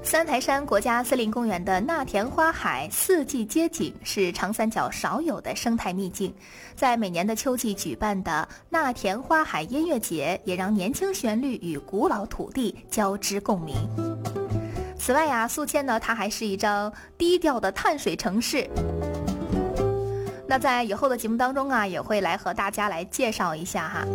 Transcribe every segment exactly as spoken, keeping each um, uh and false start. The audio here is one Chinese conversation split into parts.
三台山国家森林公园的那田花海四季街景是长三角少有的生态秘境，在每年的秋季举办的那田花海音乐节，也让年轻旋律与古老土地交织共鸣。此外呀、啊，宿迁呢，它还是一张低调的碳水城市。那在以后的节目当中啊，也会来和大家来介绍一下哈。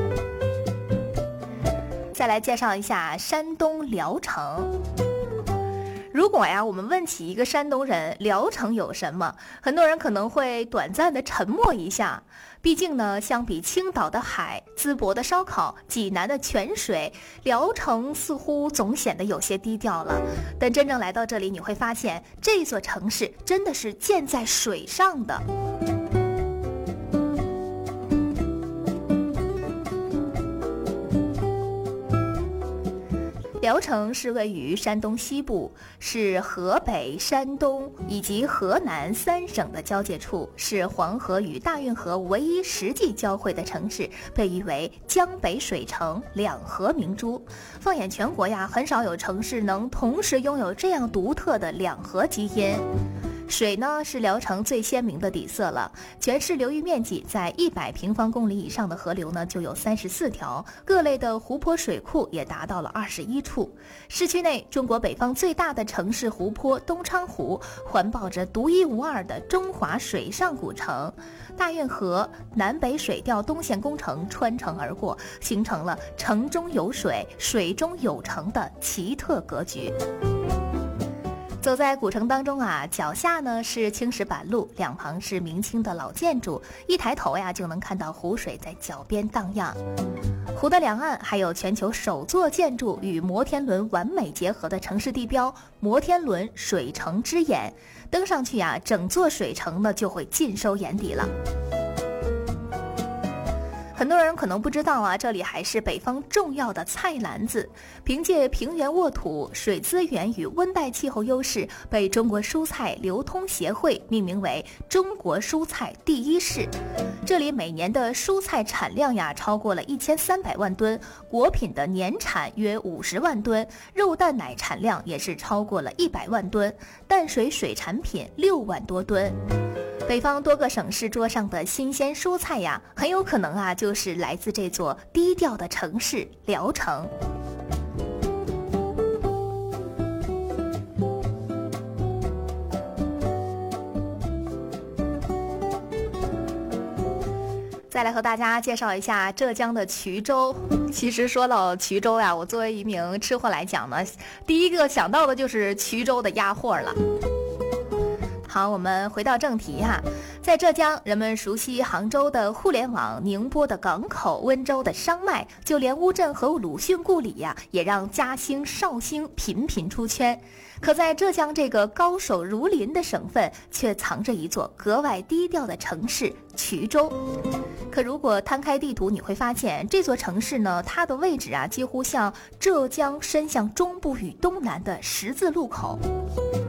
再来介绍一下山东聊城。如果呀，我们问起一个山东人聊城有什么，很多人可能会短暂的沉默一下。毕竟呢，相比青岛的海、淄博的烧烤、济南的泉水，聊城似乎总显得有些低调了。但真正来到这里，你会发现这座城市真的是建在水上的。聊城是位于山东西部，是河北、山东以及河南三省的交界处，是黄河与大运河唯一实际交汇的城市，被誉为江北水城、两河明珠。放眼全国呀，很少有城市能同时拥有这样独特的两河基因。水呢是聊城最鲜明的底色了，全市流域面积在一百平方公里以上的河流呢就有三十四条，各类的湖泊水库也达到了二十一处。市区内，中国北方最大的城市湖泊东昌湖环抱着独一无二的中华水上古城，大运河南北水调东线工程穿城而过，形成了城中有水、水中有城的奇特格局。走在古城当中啊，脚下呢是青石板路，两旁是明清的老建筑，一抬头呀就能看到湖水在脚边荡漾。湖的两岸还有全球首座建筑与摩天轮完美结合的城市地标摩天轮水城之眼，登上去呀，整座水城呢就会尽收眼底了。很多人可能不知道啊，这里还是北方重要的菜篮子。凭借平原沃土、水资源与温带气候优势，被中国蔬菜流通协会命名为中国蔬菜第一市。这里每年的蔬菜产量呀超过了一千三百万吨，果品的年产约五十万吨，肉蛋奶产量也是超过了一百万吨，淡水水产品六万多吨。北方多个省市桌上的新鲜蔬菜呀，很有可能啊就是来自这座低调的城市聊城。再来和大家介绍一下浙江的衢州。其实说到衢州呀，我作为一名吃货来讲呢，第一个想到的就是衢州的鸭货了。好，我们回到正题哈。在浙江，人们熟悉杭州的互联网、宁波的港口、温州的商脉，就连乌镇和鲁迅故里呀，也让嘉兴、绍兴频频出圈。可在浙江这个高手如林的省份，却藏着一座格外低调的城市衢州。可如果摊开地图，你会发现这座城市呢，它的位置啊，几乎像浙江伸向中部与东南的十字路口。